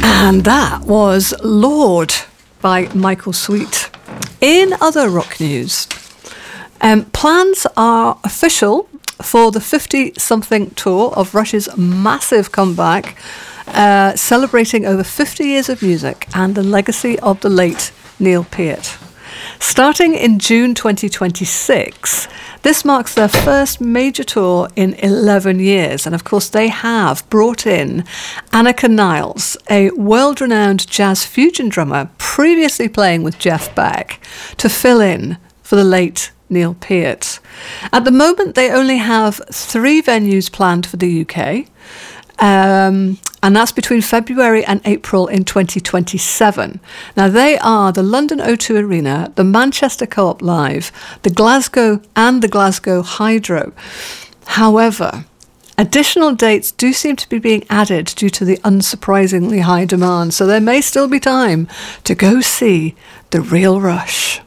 And that was Lord by Michael Sweet. In other rock news, plans are official for the 50-something tour of Rush's massive comeback, celebrating over 50 years of music and the legacy of the late Neil Peart. Starting in June 2026, this marks their first major tour in 11 years. And of course, they have brought in Annika Niles, a world-renowned jazz fusion drummer previously playing with Jeff Beck, to fill in for the late Neil Peart. At the moment, they only have 3 venues planned for the UK. And that's between February and April in 2027. Now, they are the London O2 Arena, the Manchester Co-op Live, the Glasgow and the Glasgow Hydro. However, additional dates do seem to be being added due to the unsurprisingly high demand, so there may still be time to go see the real Rush.